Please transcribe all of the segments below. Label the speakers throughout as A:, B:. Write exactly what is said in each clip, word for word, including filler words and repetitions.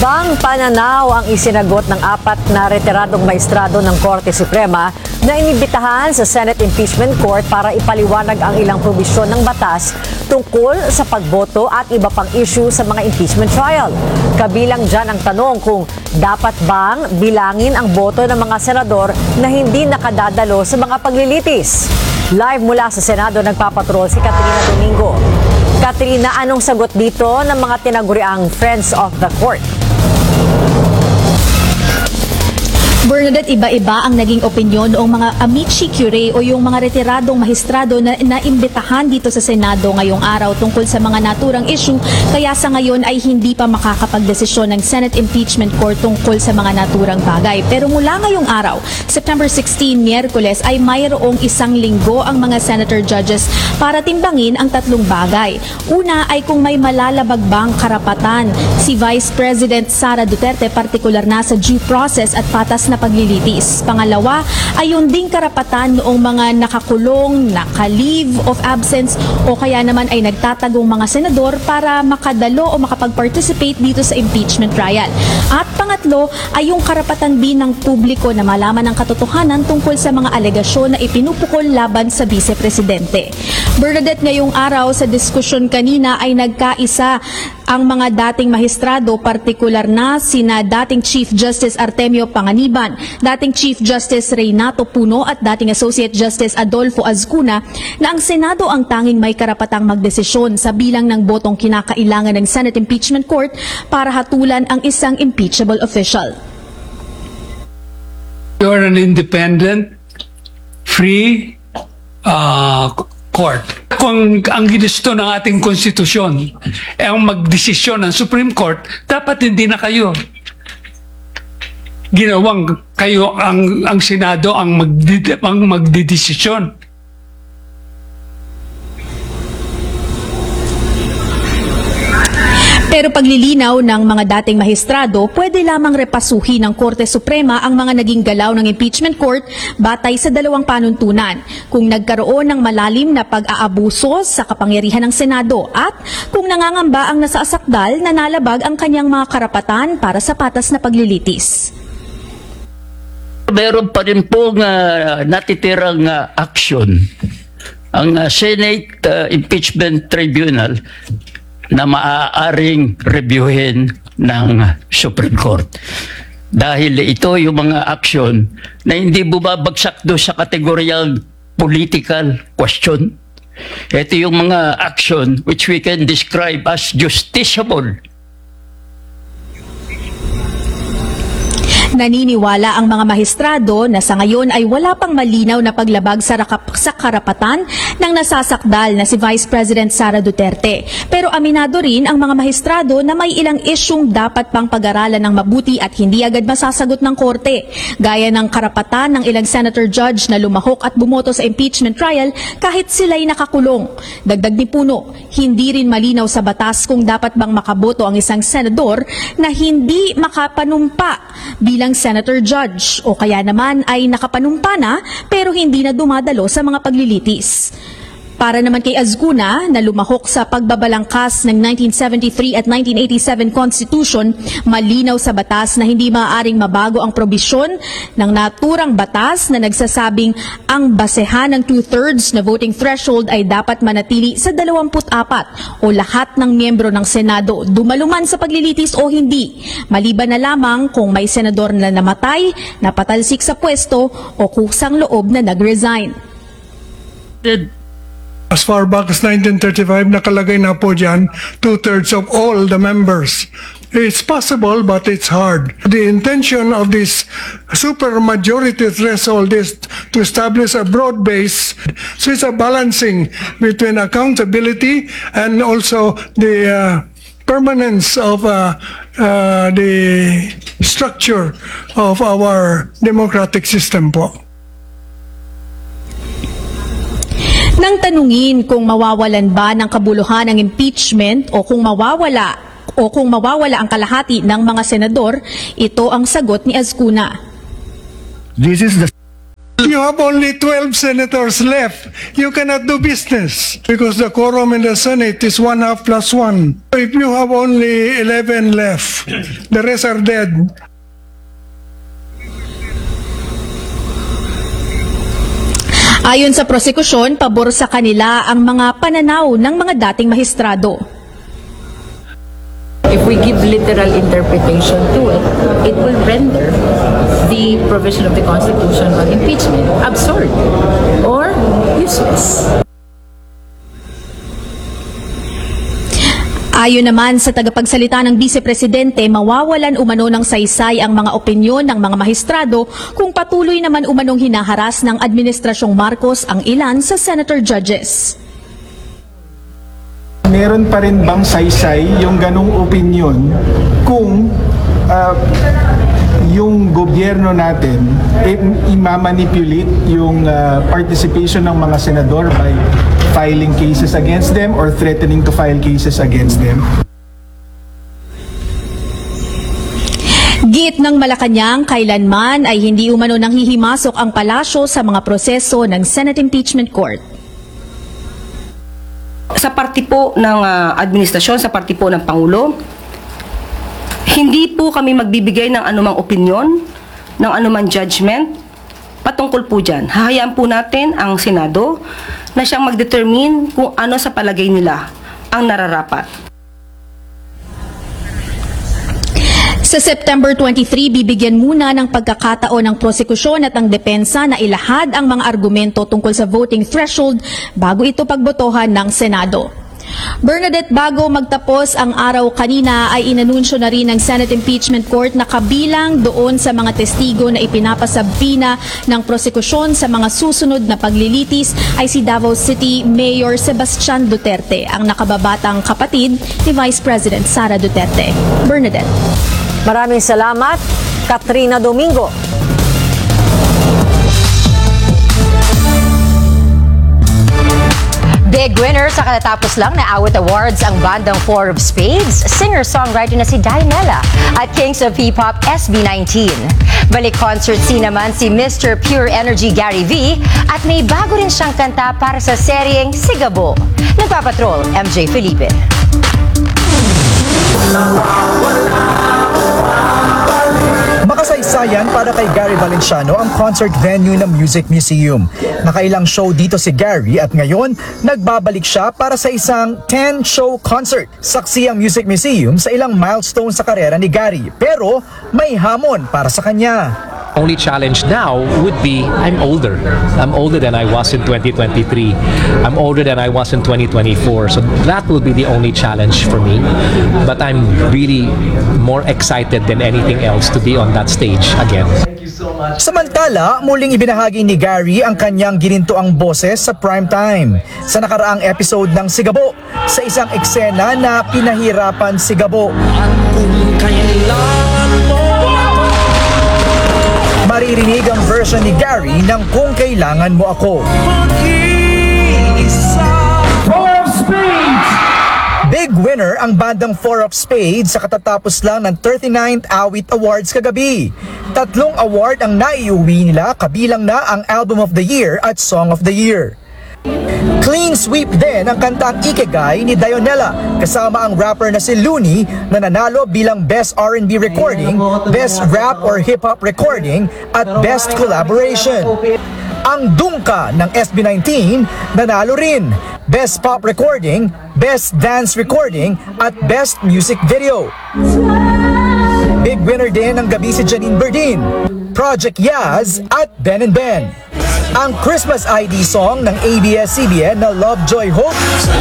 A: Ibang pananaw ang isinagot ng apat na retiradong maestrado ng Korte Suprema na inibitahan sa Senate Impeachment Court para ipaliwanag ang ilang probisyon ng batas tungkol sa pagboto at iba pang issue sa mga impeachment trial. Kabilang dyan ang tanong kung dapat bang bilangin ang boto ng mga senador na hindi nakadadalo sa mga paglilitis. Live mula sa Senado, nagpapatrol si Katrina Domingo. Katrina, anong sagot dito ng mga tinaguriang Friends of the Court?
B: Bernadette, iba-iba ang naging opinyon noong mga amici curiae o yung mga retiradong mahistrado na naimbitahan dito sa Senado ngayong araw tungkol sa mga naturang issue, kaya sa ngayon ay hindi pa makakapagdesisyon ng Senate Impeachment Court tungkol sa mga naturang bagay. Pero mula ngayong araw, September sixteen, Miyerkules, ay mayroong isang linggo ang mga senator judges para timbangin ang tatlong bagay. Una ay kung may malalabag bang karapatan si Vice President Sara Duterte, partikular na sa due process at patas na na paglilitis. Pangalawa ay yung ding karapatan noong mga nakakulong, naka-leave of absence o kaya naman ay nagtatagong mga senador para makadalo o makapag-participate dito sa impeachment trial. At pangatlo ay yung karapatan din ng publiko na malaman ang katotohanan tungkol sa mga alegasyon na ipinupukol laban sa Vice Presidente. Bernadette, ngayong araw sa diskusyon kanina ay nagkaisa ang mga dating mahistrado, partikular na sina dating Chief Justice Artemio Panganiban, dating Chief Justice Reynato Puno at dating Associate Justice Adolfo Azcuna na ang Senado ang tanging may karapatang magdesisyon sa bilang ng botong kinakailangan ng Senate Impeachment Court para hatulan ang isang impeachable official.
C: You are an independent, free uh, court. Kung ang ginusto ng ating konstitusyon ay ang magdesisyon ng Supreme Court, dapat hindi na kayo ginawang kayo ang ang Senado ang magdi, ang magdidesisyon.
B: Pero paglilinaw ng mga dating mahistrado, pwede lamang repasuhin ng Korte Suprema ang mga naging galaw ng impeachment court batay sa dalawang panuntunan. Kung nagkaroon ng malalim na pag-aabuso sa kapangyarihan ng Senado at kung nangangamba ang nasaasakdal na nalabag ang kanyang mga karapatan para sa patas na paglilitis.
D: Meron pa rin pong uh, natitirang uh, action ang uh, Senate uh, Impeachment Tribunal na maaaring reviewin ng Supreme Court. Dahil ito yung mga action na hindi bumabagsak doon sa kategoryang political question. Ito yung mga action which we can describe as justiciable.
B: Naniniwala ang mga mahistrado na sa ngayon ay wala pang malinaw na paglabag sa, sa karapatan ng nasasakdal na si Vice President Sara Duterte. Pero aminado rin ang mga mahistrado na may ilang isyung dapat pang pag-aralan ng mabuti at hindi agad masasagot ng korte, gaya ng karapatan ng ilang senator judge na lumahok at bumoto sa impeachment trial kahit sila'y nakakulong. Dagdag ni Puno, hindi rin malinaw sa batas kung dapat bang makaboto ang isang senador na hindi makapanumpa bilang senator judge o kaya naman ay nakapanumpa na pero hindi na dumadalo sa mga paglilitis. Para naman kay Azcuna na lumahok sa pagbabalangkas ng nineteen seventy-three at nineteen eighty-seven Constitution, malinaw sa batas na hindi maaaring mabago ang probisyon ng naturang batas na nagsasabing ang basehan ng two-thirds na voting threshold ay dapat manatili sa dalawampu't apat o lahat ng miyembro ng Senado, dumaluman sa paglilitis o hindi, maliban na lamang kung may senador na namatay, napatalsik sa pwesto o kusang loob na nag-resign.
E: As far back as nineteen thirty-five, nakalagay na po dyan, two-thirds of all the members. It's possible, but it's hard. The intention of this supermajority threshold is to establish a broad base. So it's a balancing between accountability and also the uh, permanence of uh, uh, the structure of our democratic system po.
B: Nang tanungin kung mawawalan ba ng kabuluhan ng impeachment o kung mawawala o kung mawawala ang kalahati ng mga senador, ito ang sagot ni Azcuna.
E: This is the You have only twelve senators left. You cannot do business because the quorum in the Senate is one half plus one. If you have only eleven left, The rest are dead.
B: Ayon sa prosekusyon, pabor sa kanila ang mga pananaw ng mga dating mahistrado.
F: If we give literal interpretation to it, it will render the provision of the Constitution on impeachment absurd or useless.
B: Ayon naman sa tagapagsalita ng Vice Presidente, mawawalan umano ng saysay ang mga opinyon ng mga mahistrado kung patuloy naman umanong hinaharas ng Administrasyong Marcos ang ilan sa senator judges.
G: Meron pa rin bang saysay yung ganong opinion kung uh, yung gobyerno natin eh, imamanipulate yung uh, participation ng mga senador by filing cases against them or threatening to file cases against them?
B: Giit ng Malacanang, kailanman ay hindi umano nanghihimasok ang palasyo sa mga proseso ng Senate Impeachment Court.
H: Sa parte po ng uh, administrasyon, sa parte po ng Pangulo, hindi po kami magbibigay ng anumang opinyon, ng anumang judgment patungkol po dyan. Hahayaan po natin ang Senado na siyang mag-determine kung ano sa palagay nila ang nararapat.
B: Sa September twenty-three, bibigyan muna ng pagkakataon ng prosekusyon at ang depensa na ilahad ang mga argumento tungkol sa voting threshold bago ito pagbotohan ng Senado. Bernadette, bago magtapos ang araw kanina ay inanunsyo na rin ng Senate Impeachment Court na kabilang doon sa mga testigo na ipinapasabina ng prosekusyon sa mga susunod na paglilitis ay si Davao City Mayor Sebastian Duterte, ang nakababatang kapatid ni Vice President Sara Duterte. Bernadette.
A: Maraming salamat, Katrina Domingo.
I: Big winner sa katatapos lang na Awit Awards ang bandang Four of Spades, singer-songwriter na si Dianella at Kings of Hip-Hop S B nineteen. Balik concert scene naman si Mister Pure Energy Gary V at may bago rin siyang kanta para sa seryeng Sigabo. Nagpapatrol, M J Felipe.
J: Makasaysayan para kay Gary Valenciano ang concert venue ng Music Museum. Nakailang show dito si Gary at ngayon nagbabalik siya para sa isang ten-show concert. Saksi ang Music Museum sa ilang milestone sa karera ni Gary, pero may hamon para sa kanya.
K: Only challenge now would be I'm older. I'm older than I was in twenty twenty-three. I'm older than I was in twenty twenty-four. So that will be the only challenge for me. But I'm really more excited than anything else to be on that stage again.
J: Samantala, muling ibinahagi ni Gary ang kanyang ginintoang boses sa primetime sa nakaraang episode ng Sigabo sa isang eksena na pinahirapan si Gabo. Maririnig ang version ni Gary ng Kung Kailangan Mo Ako. Four of Spades! Big winner ang bandang Four of Spades sa katatapos lang ng thirty-ninth Awit Awards kagabi. Tatlong award ang naiuwi nila, kabilang na ang Album of the Year at Song of the Year. Clean sweep din ang kantang Ikegay ni Dianella kasama ang rapper na si Looney na nanalo bilang Best R and B Recording, Best Rap or Hip Hop Recording at Best Collaboration. Ang Dungka ng S B nineteen nanalo rin Best Pop Recording, Best Dance Recording at Best Music Video. Big winner din ng gabi si Janine Berdin, Project Yaz at Ben and Ben. Ang Christmas I D song ng A B S C B N na Love, Joy, Hope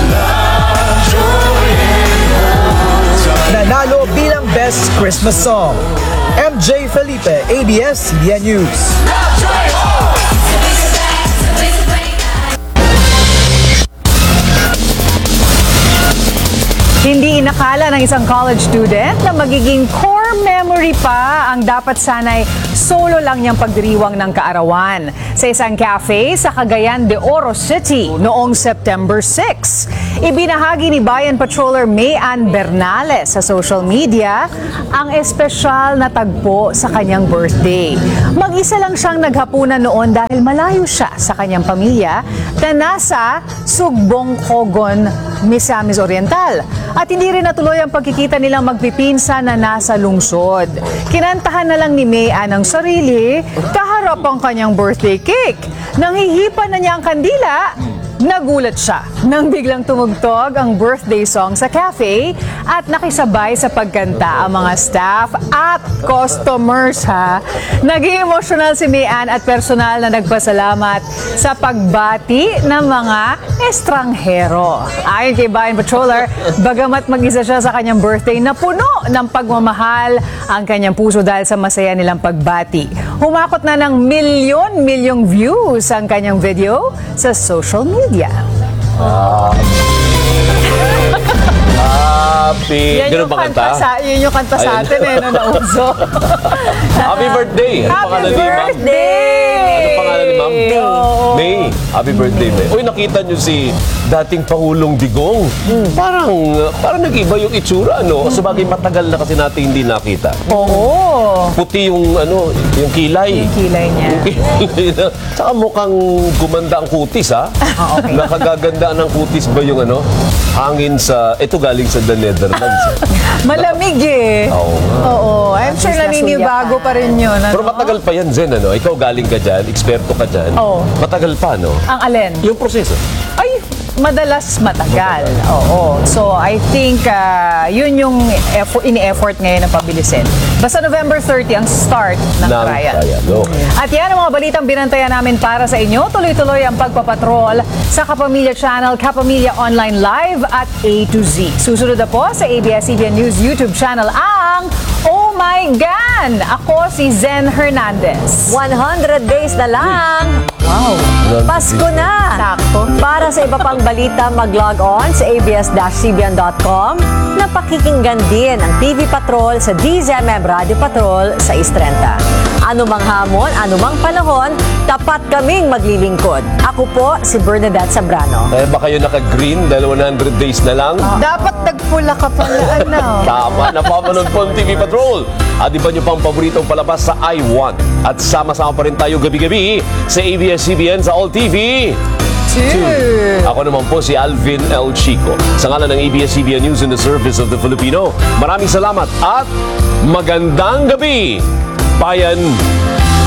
J: nanalo bilang Best Christmas Song. M J Felipe, A B S C B N News.
L: Hindi inakala ng isang college student na magiging core memory pa ang dapat sanay solo lang niyang pagdiriwang ng kaarawan sa isang cafe sa Cagayan de Oro City noong September six. Ibinahagi ni Bayan Patroller Mayan Bernales sa social media ang espesyal na tagpo sa kanyang birthday. Mag-isa lang siyang naghapunan noon dahil malayo siya sa kanyang pamilya na nasa Sugbong, Cogon, Misamis Oriental. At hindi rin natuloy ang pagkikita nilang magpipinsa na nasa lungsod. Kinantahan na lang ni Mayan ang sarili kaharap ang kanyang birthday cake. Nang hihipan na niya ang kandila, nagulat siya nang biglang tumugtog ang birthday song sa cafe at nakisabay sa pagkanta ang mga staff at customers ha. Naging emotional si Mayan at personal na nagpasalamat sa pagbati ng mga estranghero. Ayon kay Bayan Patroller, bagamat mag-isa siya sa kanyang birthday na puno ng pagmamahal ang kanyang puso dahil sa masaya nilang pagbati. Humakot na ng milyon-milyong views ang kanyang video sa social media.
M: Happy.
L: Yan
M: Ganun
L: yung
M: ba
L: kanta
M: kanta?
L: sa, yun yung kanta sa
M: Ayun.
L: atin eh, no, nauso.
M: Happy birthday! Ano
L: Happy
M: pangalan ni ma'am?
L: birthday!
M: Ano pangalan ni ma'am?
L: Oo.
M: May. Happy birthday, May. Uy, nakita niyo si dating Pangulong Digong. Parang, parang nag-iba yung itsura, no? Sabagay matagal na kasi natin hindi nakita.
L: Oo.
M: Puti yung, ano, yung kilay.
L: Yung kilay niya.
M: Yung kilay na. Tsaka mukhang gumanda ang kutis, ha?
L: Ah, okay.
M: Nakagaganda ng kutis ba yung, ano, hangin sa, ito galing sa the Netherlands.
L: Malamig eh.
M: Oo nga.
L: Oo. I'm sure naninibago pa rin yun. Ano?
M: Pero matagal pa yan, Zen, ano? Ikaw galing ka dyan, eksperto ka dyan.
L: Oo.
M: Matagal pa, no?
L: Ang alin?
M: Yung proseso.
L: Ay, madalas matagal. Oo. So, I think uh, yun yung effort, ini-effort ngayon na pabilisin. Basta November thirty ang start ng
M: Ng
L: trial.
M: trial, okay.
L: At yan ang mga balitang binantayan namin para sa inyo. Tuloy-tuloy ang pagpapatrol sa Kapamilya Channel, Kapamilya Online Live at A to Z. Susunod na po sa A B S C B N News YouTube channel ang Oh My God! Ako si Zen Hernandez.
A: one hundred days na lang.
L: Wow.
A: Pasko na!
L: Sakto.
A: Para sa iba pang balita, mag-log on sa a b s c b n dot com na pakikinggan din ang T V Patrol sa D Z M M Radio Patrol sa Istrenta. Ano mang hamon, ano mang panahon, tapat kaming maglilingkod. Ako po si Bernadette Zambrano.
M: Eh, baka yun naka-green dahil one hundred days na lang.
L: Dapat nagpula ka pala, ano?
M: Tama, napapanood po ang T V Patrol. At iba nyo pang paboritong palabas sa I One. At sama-sama pa rin tayo gabi-gabi sa A B S C B N sa All T V.
L: Two.
M: Ako naman po si Alvin L. Chico. Sa ngalan ng A B S C B N News in the Service of the Filipino, maraming salamat at magandang gabi, Bayan